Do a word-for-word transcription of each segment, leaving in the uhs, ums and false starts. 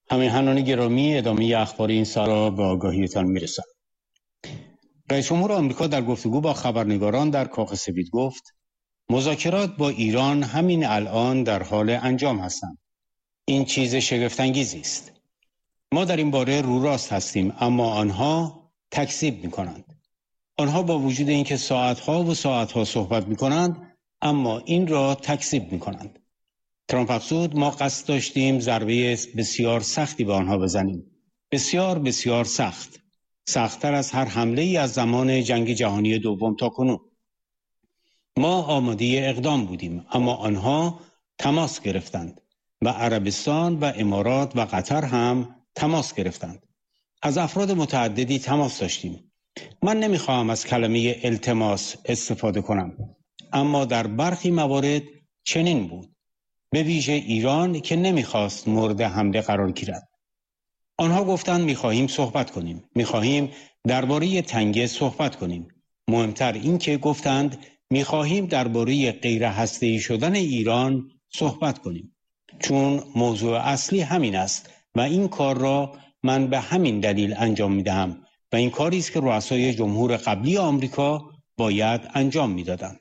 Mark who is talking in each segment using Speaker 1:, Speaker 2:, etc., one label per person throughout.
Speaker 1: همیهنان گرامی، ادامه اخبار این سال را به آگاهیتان میرسد. رئیس جمهور آمریکا در گفتگو با خبرنگاران در کاخ سفید گفت مذاکرات با ایران همین الان در حال انجام هستند. این چیز شگفت انگیزی است. ما در این باره رو راست هستیم، اما آنها تکذیب می‌کنند. آنها با وجود اینکه ساعت‌ها و ساعت‌ها صحبت می‌کنند، اما این را تکذیب می‌کنند. ترامپ افزود ما قصد داشتیم ضربه بسیار سختی به آنها بزنیم. بسیار بسیار سخت. سخت‌تر از هر حمله ای از زمان جنگ جهانی دوم تا کنون. ما آماده اقدام بودیم، اما آنها تماس گرفتند و عربستان و امارات و قطر هم تماس گرفتند. از افراد متعددی تماس داشتیم. من نمیخواهم از کلمه التماس استفاده کنم، اما در برخی موارد چنین بود. به ویژه ایران که نمیخواست مورد حمله قرار گیرد. آنها گفتند میخواهیم صحبت کنیم. میخواهیم درباره تنگه صحبت کنیم. مهمتر این که گفتند میخواهیم درباره غیر هسته‌ای شدن ایران صحبت کنیم. چون موضوع اصلی همین است و این کار را من به همین دلیل انجام میدهم و این کاری است که رؤسای جمهور قبلی آمریکا باید انجام میدادند.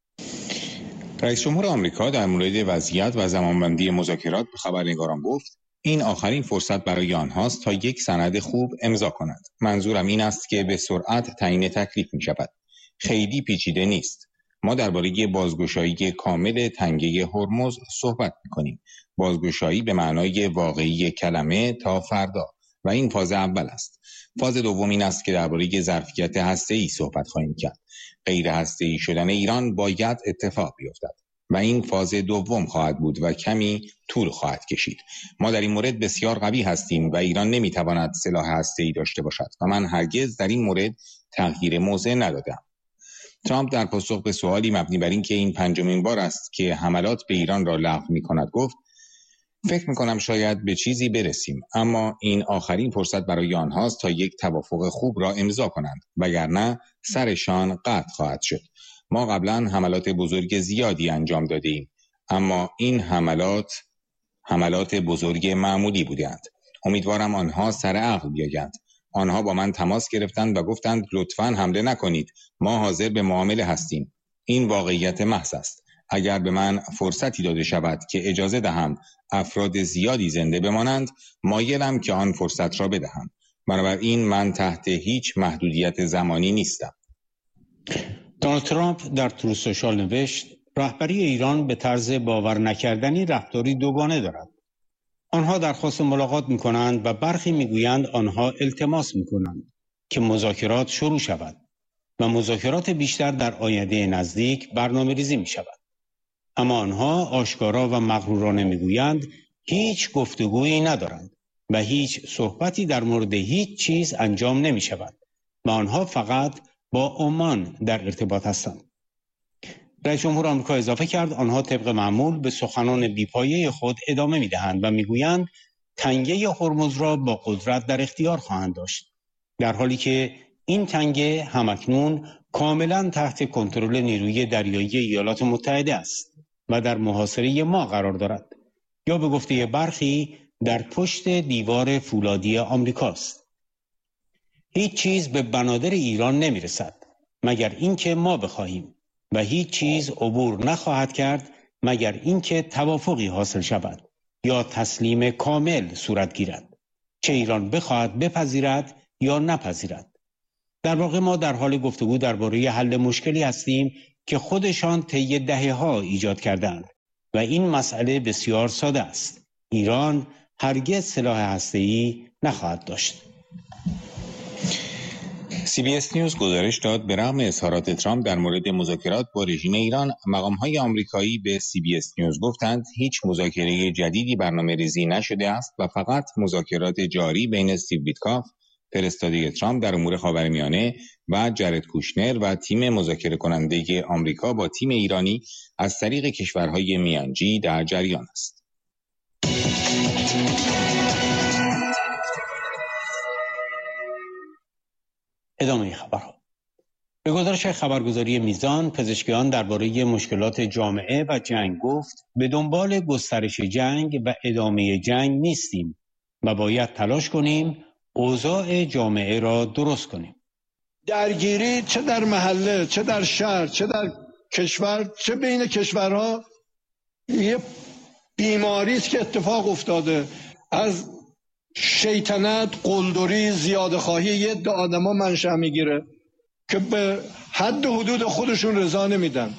Speaker 2: رئیس جمهور آمریکا در مورد وضعیت و زمانبندی مذاکرات به خبرنگاران گفت این آخرین فرصت برای آنهاست تا یک سند خوب امضا کنند. منظورم این است که به سرعت تعیین تکلیف می شود. خیلی پیچیده نیست. ما درباره بازگشایی کامل تنگه هرمز صحبت می کنیم. بازگشایی به معنای واقعی کلمه تا فردا و این فاز اول است. فاز دوم این است که درباره ظرفیت هسته‌ای صحبت خواهیم کرد. غیر هسته‌ای شدن ایران باید اتفاق بیفتد و این فاز دوم خواهد بود و کمی طول خواهد کشید. ما در این مورد بسیار قوی هستیم و ایران نمیتواند سلاح هسته‌ای داشته باشد و من هرگز در این مورد تغییر موضع ندادم. ترامپ در پاسخ به سوالی مبنی بر این که این پنجمین بار است که حملات به ایران را لغو می‌کند گفت فکر می‌کنم شاید به چیزی برسیم، اما این آخرین فرصت برای آنهاست تا یک توافق خوب را امضا کنند، وگرنه سرشان قطع خواهد شد. ما قبلا حملات بزرگ زیادی انجام دادیم، اما این حملات حملات بزرگ معمولی بودند. امیدوارم آنها سر عقل بیایند. آنها با من تماس گرفتند و گفتند لطفاً حمله نکنید، ما حاضر به معامله هستیم. این واقعیت محض است. اگر به من فرصتی داده شود که اجازه دهم افراد زیادی زنده بمانند، مایلم که آن فرصت را بدهم. بنابراین من تحت هیچ محدودیت زمانی نیستم.
Speaker 1: دونالد ترامپ در تروث سوشال نوشت رهبری ایران به طرز باور نکردنی رفتاری دوگانه دارد. آنها درخواست ملاقات می کنند و برخی می گویند آنها التماس می کنند که مذاکرات شروع شود و مذاکرات بیشتر در آینده نزدیک برنامه ریزی می شود. اما آنها آشکارا و مغرورانه می گویند هیچ گفتگویی ندارند و هیچ صحبتی در مورد هیچ چیز انجام نمی شود و آنها فقط با عمان در ارتباط هستند. رئیس جمهور آمریکا اضافه کرد آنها طبق معمول به سخنان بیپایه خود ادامه می‌دهند و می‌گویند تنگه هرمز را با قدرت در اختیار خواهند داشت، در حالی که این تنگه همکنون کاملا تحت کنترل نیروی دریایی ایالات متحده است و در محاصره ما قرار دارد، یا به گفته برخی در پشت دیوار فولادی آمریکاست. هیچ چیز به بنادر ایران نمی‌رسد مگر اینکه ما بخواهیم و هیچ چیز عبور نخواهد کرد مگر اینکه توافقی حاصل شود یا تسلیم کامل صورت گیرد، چه ایران بخواهد بپذیرد یا نپذیرد. در واقع ما در حال گفتگو درباره حل مشکلی هستیم که خودشان طی دهه‌ها ایجاد کردند و این مسئله بسیار ساده است. ایران هرگز سلاح هسته‌ای نخواهد داشت.
Speaker 2: سی بی اس نیوز گزارش داد به رغم اظهارات ترامپ در مورد مذاکرات با رژیم ایران، مقام‌های آمریکایی به سی بی اس نیوز گفتند هیچ مذاکره جدیدی برنامه‌ریزی نشده است و فقط مذاکرات جاری بین استیو ویتکاف، فرستاده ترامپ در امور خاورمیانه و جرد کوشنر و تیم مذاکره کننده آمریکا با تیم ایرانی از طریق کشورهای میانجی در جریان است.
Speaker 1: ادامه خبرها. به گزارش خبرگزاری میزان، پزشکیان درباره مشکلات جامعه و جنگ گفت به دنبال گسترش جنگ و ادامه جنگ نیستیم و باید تلاش کنیم اوضاع جامعه را درست کنیم.
Speaker 3: درگیری چه در محله، چه در شهر، چه در کشور، چه بین کشورها یه بیماری است که اتفاق افتاده. از شیطنت، قلدری، زیاده خواهی یه عده آدما منشأ میگیره که به حد و حدود خودشون رضا نمیدن.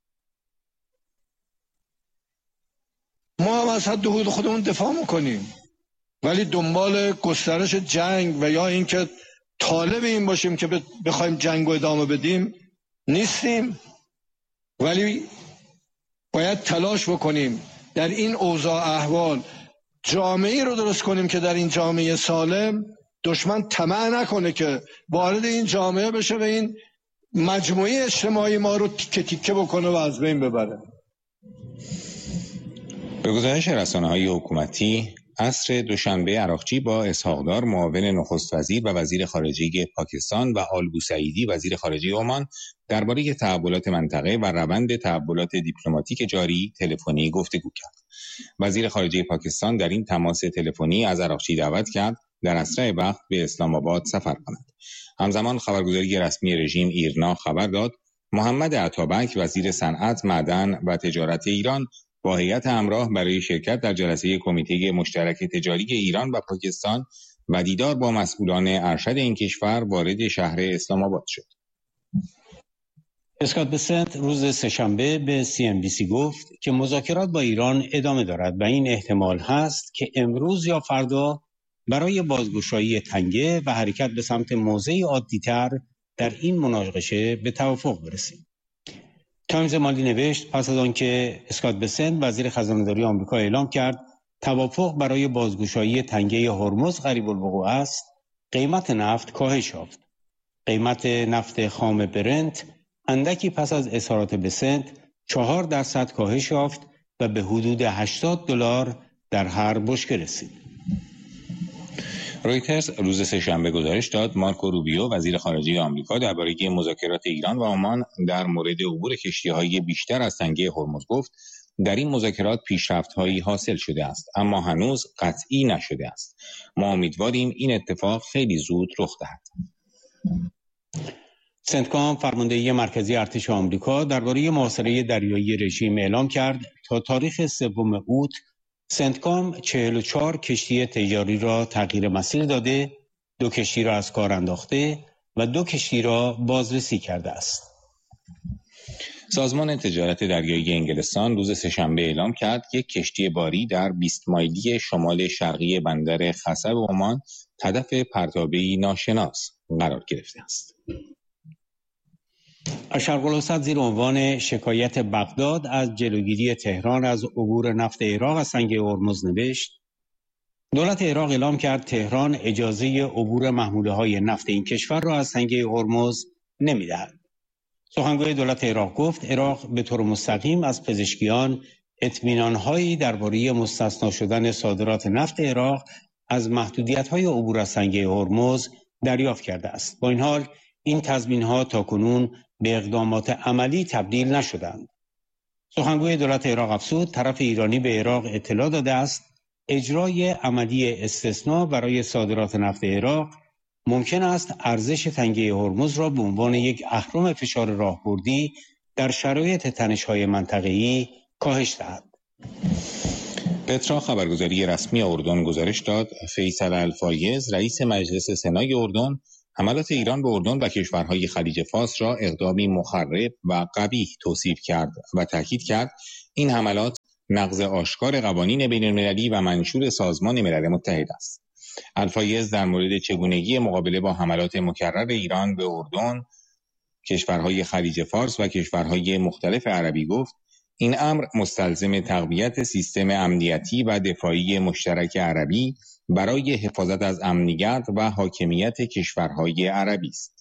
Speaker 3: ما هم از حد و حدود خودمون دفاع میکنیم، ولی دنبال گسترش جنگ و یا اینکه طالب این باشیم که بخوایم جنگ رو ادامه بدیم نیستیم، ولی باید تلاش بکنیم در این اوضاع احوال جامعه رو درست کنیم که در این جامعه سالم دشمن طمع نکنه که وارد این جامعه بشه و این مجموعه اجتماعی ما رو تیکه تیکه بکنه و از بین ببره.
Speaker 2: به گزارش رسانه‌های حکومتی، عصر دوشنبه عراقچی با اسحاق‌دار معاون نخست وزیر و وزیر خارجه پاکستان و آل بوسعیدی وزیر خارجه عمان درباره تحولات منطقه و روند تحولات دیپلماتیک جاری تلفنی گفتگو کرد. وزیر خارجه پاکستان در این تماس تلفنی از عراقچی دعوت کرد در اسرع وقت به اسلام آباد سفر کند. همزمان خبرگزاری رسمی رژیم ایرنا خبر داد محمد عطابک وزیر صنعت، معدن و تجارت ایران با هیئت همراه برای شرکت در جلسه کمیته مشترک تجاری ایران و پاکستان و دیدار با مسئولان ارشد این کشور وارد شهر اسلام آباد شد.
Speaker 1: اسکات بسنت روز سه‌شنبه به سی ام بی سی گفت که مذاکرات با ایران ادامه دارد و این احتمال هست که امروز یا فردا برای بازگشایی تنگه و حرکت به سمت موضعی عادی‌تر در این مناقشه به توافق برسیم. تایمز مالی نوشت پس از آنکه اسکات بسنت وزیر خزانه‌داری آمریکا اعلام کرد توافق برای بازگشایی تنگه هرمز قریب الوقوع است، قیمت نفت کاهش یافت. قیمت نفت خام برنت اندکی پس از اظهارات بسنت چهار درصد کاهش یافت و به حدود هشتاد دلار در هر بشکه رسید.
Speaker 2: رویترز روز سه‌شنبه گزارش داد مارکو روبیو وزیر خارجه آمریکا درباره مذاکرات ایران و عمان در مورد عبور کشتی‌های بیشتر از تنگه هرمز گفت در این مذاکرات پیشرفت‌هایی حاصل شده است اما هنوز قطعی نشده است. ما امیدواریم این اتفاق خیلی زود رخ دهد.
Speaker 1: سنتکام فرماندهی مرکزی ارتش آمریکا درباره محاصره دریایی رژیم اعلام کرد تا تاریخ سوم اوت سنتکام چهل و چهار کشتی تجاری را تغییر مسیر داده، دو کشتی را از کار انداخته و دو کشتی را بازرسی کرده است.
Speaker 2: سازمان تجارت دریایی انگلستان روز سه‌شنبه اعلام کرد یک کشتی باری در بیست مایلی شمال شرقی بندر خصب عمان هدف پرتابه‌ای ناشناس قرار گرفته است.
Speaker 1: الشرق الاوسط زیر عنوان شکایت بغداد از جلوگیری تهران از عبور نفت عراق از تنگه هرمز نوشت دولت عراق اعلام کرد تهران اجازه عبور محموله‌های نفت این کشور را از تنگه هرمز نمی‌دهد. سخنگوی دولت عراق گفت عراق به طور مستقیم از پزشکیان اطمینان‌هایی درباره مستثنا شدن صادرات نفت عراق از محدودیت‌های عبور از تنگه هرمز دریافت کرده است. با این حال این تضمین‌ها تاکنون به اقدامات عملی تبدیل نشدند. سخنگوی دولت عراق افزود طرف ایرانی به عراق اطلاع داده است اجرای عملی استثناء برای صادرات نفت عراق ممکن است ارزش تنگه هرمز را به عنوان یک اهرم فشار راهبردی در شرایط تنش‌های منطقه‌ای کاهش دهد.
Speaker 2: پترا خبرگزاری رسمی اردن گزارش داد فیصل الفایز رئیس مجلس سنای اردن حملات ایران به اردن و کشورهای خلیج فارس را اقدامی مخرب و قبیح توصیف کرد و تاکید کرد این حملات نقض آشکار قوانین بین‌المللی و منشور سازمان ملل متحد است. الفایز در مورد چگونگی مقابله با حملات مکرر ایران به اردن، کشورهای خلیج فارس و کشورهای مختلف عربی گفت این امر مستلزم تقویت سیستم امنیتی و دفاعی مشترک عربی برای حفاظت از امنیت و حاکمیت کشورهای عربی است.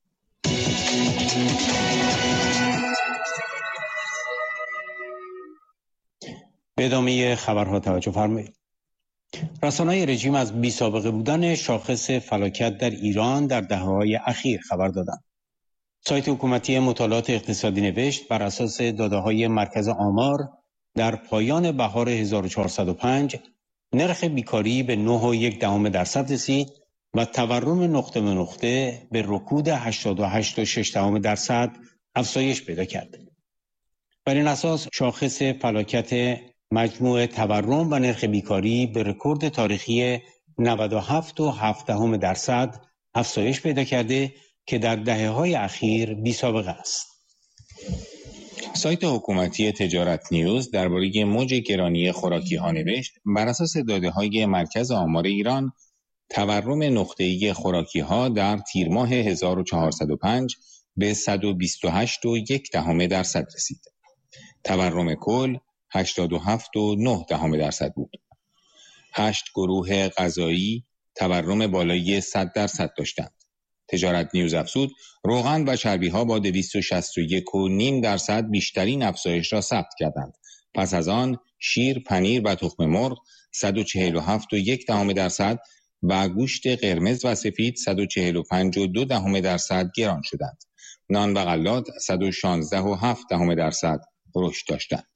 Speaker 1: به ادامه خبرها توجه فرمایید. رسانه‌های رژیم از بی‌سابقه بودن شاخص فلاکت در ایران در دهه‌های اخیر خبر دادند. سایت حکومتی مطالعات اقتصادی نوشت بر اساس داده‌های مرکز آمار در پایان بهار هزار و چهارصد و پنج نرخ بیکاری به نه و یک دهم درصد رسید و تورم نقطه به نقطه به رکود هشتاد و هشت و شش دهم درصد افزایش پیدا کرد. بر این اساس شاخص فلاکت مجموع تورم و نرخ بیکاری به رکورد تاریخی نود و هفت و هفت دهم درصد افزایش پیدا کرده که در دهه‌های اخیر بی‌سابقه است.
Speaker 2: سایت حکومتی تجارت نیوز درباره موج گرانی خوراکی‌ها نوشت: بر اساس داده‌های مرکز آمار ایران، تورم نقطه‌ای خوراکی‌ها در تیر ماه هزار و چهارصد و پنج به صد و بیست و هشت و یک دهم درصد رسید. تورم کل هشتاد و هفت و نه دهم درصد بود. هشت گروه غذایی تورم بالای صد درصد داشتند. تجارت نیوز افزود روغن و چربی‌ها با دویست و شصت و یک و نیم درصد بیشترین افزایش را ثبت کردند. پس از آن شیر، پنیر و تخم مرغ صد و چهل و هفت و یک دهم درصد و گوشت قرمز و سفید صد و چهل و پنج و دو دهم درصد گران شدند. نان و غلات صد و شانزده و هفت دهم درصد رشد داشتند.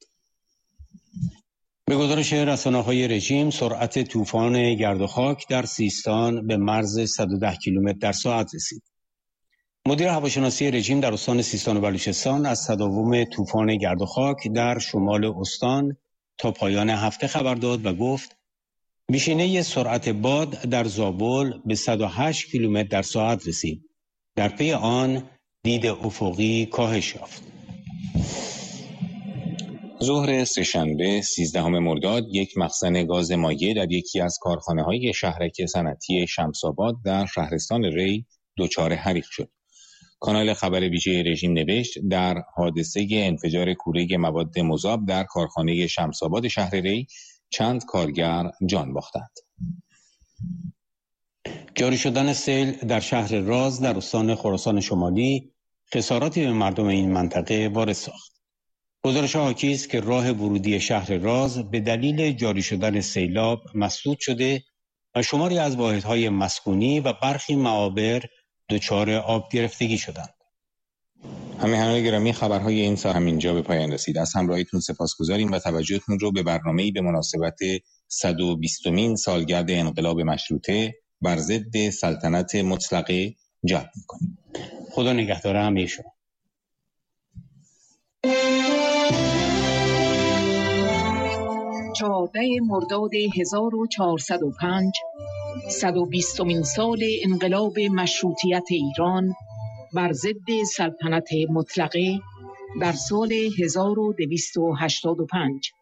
Speaker 1: به گزارش رسانه‌های رژیم، سرعت طوفان گرد و خاک در سیستان به مرز صد و ده کیلومتر در ساعت رسید. مدیر هواشناسی رژیم در استان سیستان و بلوچستان از تداوم طوفان گرد و خاک در شمال استان تا پایان هفته خبر داد و گفت بیشینه سرعت باد در زابل به صد و هشت کیلومتر در ساعت رسید. در پی آن دید افقی کاهش یافت.
Speaker 2: ظهر سه‌شنبه سیزدهم مرداد یک مخزن گاز مایع در یکی از کارخانه‌های شهرک صنعتی شمس‌آباد در شهرستان ری دچار حریق شد. کانال خبر ویژه رژیم نوشت در حادثه انفجار کوره مواد مذاب در کارخانه شمس‌آباد شهر ری چند کارگر جان باختند.
Speaker 1: جاری شدن سیل در شهر راز در استان خراسان شمالی خساراتی به مردم این منطقه وارد ساخت. گزارش حاکی است که راه ورودی شهر راز به دلیل جاری شدن سیلاب مسدود شده و شماری از واحدهای مسکونی و برخی معابر دچار آب گرفتگی شدند.
Speaker 2: همیهنان گرامی، خبرهای این ساعت همینجا به پایان رسید. از همراهیتون سپاسگزاریم و توجهتون رو به برنامه‌ای به مناسبت صد و بیستمین سالگرد انقلاب مشروطه بر ضد سلطنت مطلقه جلب می‌کنیم.
Speaker 1: خدا نگهدار همه شما.
Speaker 4: چهارده مرداد هزار و چهارصد و پنج، صد و بیستمین سال انقلاب مشروطیت ایران بر ضد سلطنت مطلقه در سال هزار و دویست و هشتاد و پنج.